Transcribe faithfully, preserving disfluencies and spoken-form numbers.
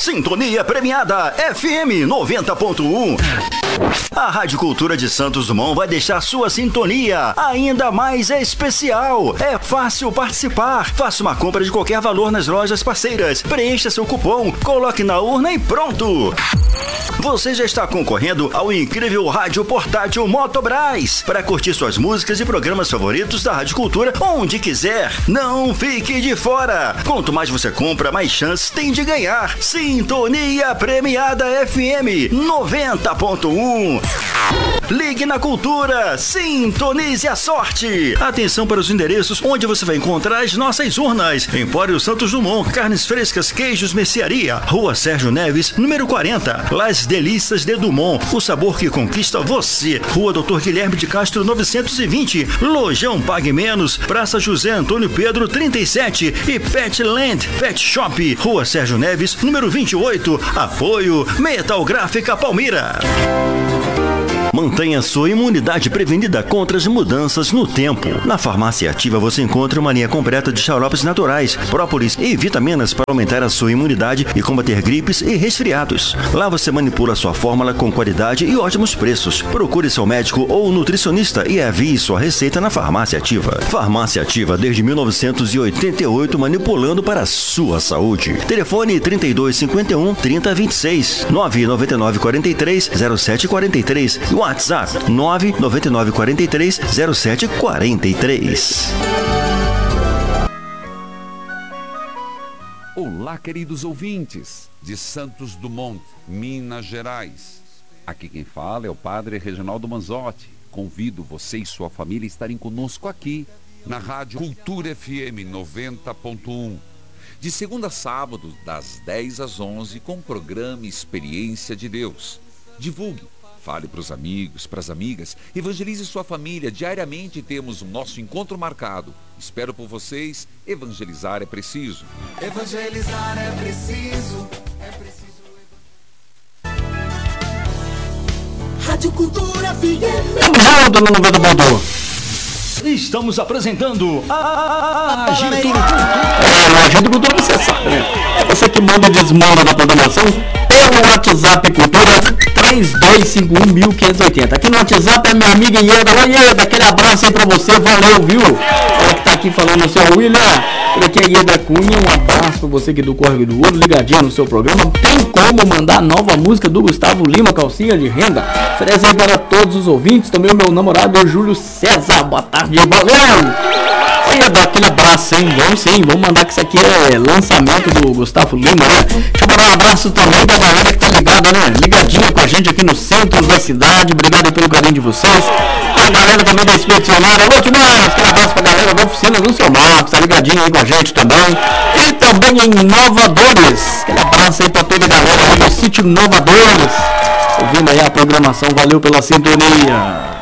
Sintonia Premiada F M noventa ponto um. A Rádio Cultura de Santos Dumont vai deixar sua sintonia ainda mais especial. É fácil participar. Faça uma compra de qualquer valor nas lojas parceiras. Preencha seu cupom, coloque na urna e pronto. Você já está concorrendo ao incrível rádio portátil Motobras para curtir suas músicas e programas favoritos da Rádio Cultura onde quiser. Não fique de fora. Quanto mais você compra, mais chances tem de ganhar. Sintonia Premiada F M noventa ponto um. Ligue na Cultura, sintonize a sorte. Atenção para os endereços onde você vai encontrar as nossas urnas. Empório Santos Dumont, carnes frescas, queijos, mercearia. Rua Sérgio Neves, número quarenta. Las Delícias de Dumont, o sabor que conquista você. Rua Doutor Guilherme de Castro, novecentos e vinte. Lojão Pague Menos, Praça José Antônio Pedro, trinta e sete. E Petland Pet Shop, Rua Sérgio Neves, número vinte e oito. Apoio Metal Gráfica Palmira. Mantenha sua imunidade prevenida contra as mudanças no tempo. Na Farmácia Ativa você encontra uma linha completa de xaropes naturais, própolis e vitaminas para aumentar a sua imunidade e combater gripes e resfriados. Lá você manipula sua fórmula com qualidade e ótimos preços. Procure seu médico ou nutricionista e envie sua receita na Farmácia Ativa. Farmácia Ativa desde mil novecentos e oitenta e oito, manipulando para a sua saúde. Telefone trinta e dois, cinquenta e um, trinta, vinte e seis, nove nove nove, quarenta e três, zero sete quarenta e três. WhatsApp nove nove nove, quarenta e três, zero sete quarenta e três. Olá, queridos ouvintes de Santos Dumont, Minas Gerais. Aqui quem fala é o Padre Reginaldo Manzotti. Convido você e sua família a estarem conosco aqui na Rádio Cultura F M noventa ponto um. De segunda a sábado, das dez às onze, com o programa Experiência de Deus. Divulgue. Fale para os amigos, para as amigas, evangelize sua família. Diariamente temos o nosso encontro marcado. Espero por vocês. Evangelizar é preciso. Evangelizar é preciso. É preciso. Rádio Cultura F M. Estamos apresentando a Agito Cultura. É, o Agito Cultura você sabe, né? É você que manda e desmanda da programação pelo WhatsApp Cultura três dois cinco um, mil quinhentos e oitenta. Aqui no WhatsApp é minha amiga Ieda. Oi, Ieda, aquele abraço aí pra você, valeu, viu? Ela que tá aqui falando no seu William. Por aqui é Ieda Cunha, um abraço pra você aqui do Córrego do Ouro, ligadinho no seu programa. Tem como mandar nova música do Gustavo Lima, Calcinha de Renda? Oferece aí para todos os ouvintes, também o meu namorado é o Júlio César. Boa tarde, valeu! Ieda, aquele abraço, hein? Vamos sim, vamos mandar que isso aqui é lançamento do Gustavo Lima, né? Deixa eu mandar um abraço também pra galera que tá ligada, né? Ligadinha com a gente aqui no centro da cidade. Obrigado pelo carinho de vocês. A galera também da Expedicionária. Alô, Timóteo, aquele abraço pra galera da oficina do seu Marcos, tá ligadinho aí com a gente também. E também em Inovadores. Aquele abraço aí pra toda a galera aí do sítio Inovadores. Ouvindo aí a programação, valeu pela sintonia.